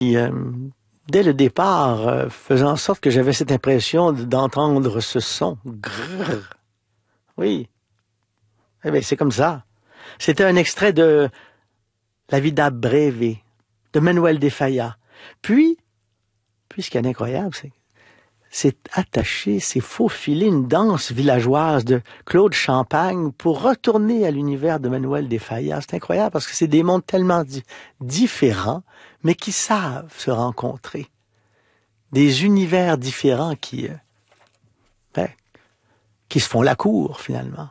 Et, dès le départ, faisant en sorte que j'avais cette impression d'entendre ce son. Grrr. Oui, eh bien, c'est comme ça. C'était un extrait de La Vida Breve de Manuel de Falla. Puis ce qui est incroyable, c'est attaché, c'est faufilé une danse villageoise de Claude Champagne pour retourner à l'univers de Manuel de Falla. C'est incroyable parce que c'est des mondes tellement différents, mais qui savent se rencontrer. Des univers différents ben, qui se font la cour, finalement.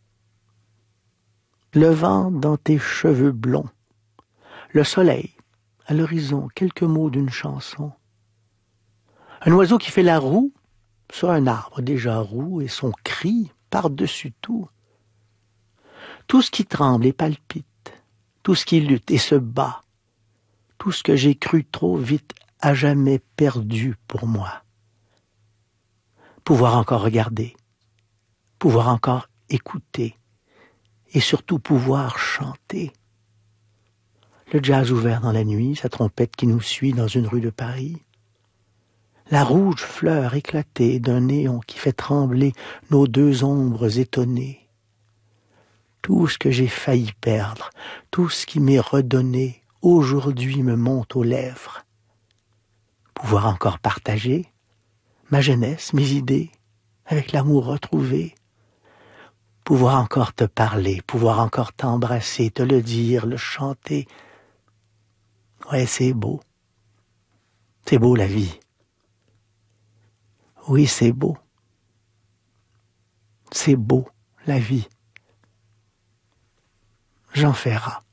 Le vent dans tes cheveux blonds, le soleil, à l'horizon, quelques mots d'une chanson. Un oiseau qui fait la roue sur un arbre déjà roux et son cri par-dessus tout. Tout ce qui tremble et palpite, tout ce qui lutte et se bat, tout ce que j'ai cru trop vite à jamais perdu pour moi. Pouvoir encore regarder, pouvoir encore écouter et surtout pouvoir chanter. Le jazz ouvert dans la nuit, sa trompette qui nous suit dans une rue de Paris. La rouge fleur éclatée d'un néon qui fait trembler nos deux ombres étonnées. Tout ce que j'ai failli perdre, tout ce qui m'est redonné, aujourd'hui me monte aux lèvres. Pouvoir encore partager ma jeunesse, mes idées, avec l'amour retrouvé. Pouvoir encore te parler, pouvoir encore t'embrasser, te le dire, le chanter. Ouais, c'est beau. C'est beau la vie. Oui, c'est beau. C'est beau la vie. Jean Ferrat.